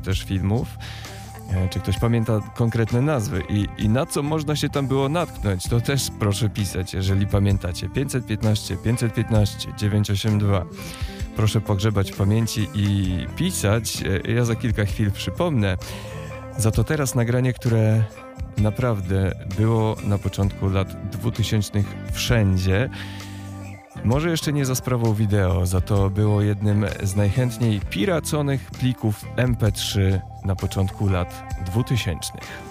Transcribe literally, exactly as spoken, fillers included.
też filmów. Czy ktoś pamięta konkretne nazwy i, i na co można się tam było natknąć, to też proszę pisać, jeżeli pamiętacie. pięćset piętnaście, pięćset piętnaście, dziewięćset osiemdziesiąt dwa. Proszę pogrzebać w pamięci i pisać. Ja za kilka chwil przypomnę. Za to teraz nagranie, które naprawdę było na początku lat dwutysięcznych wszędzie. Może jeszcze nie za sprawą wideo, za to było jednym z najchętniej piraconych plików em pe trzy na początku lat dwutysięcznych.